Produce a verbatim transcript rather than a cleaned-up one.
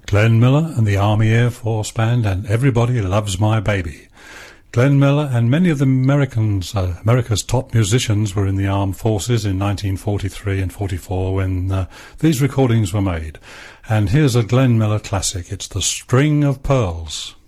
Glenn Miller and the Army Air Force Band and Everybody Loves My Baby. Glenn Miller and many of the Americans, uh, America's top musicians were in the armed forces in nineteen forty-three and forty-four when uh, these recordings were made. And here's a Glenn Miller classic. It's The String of Pearls.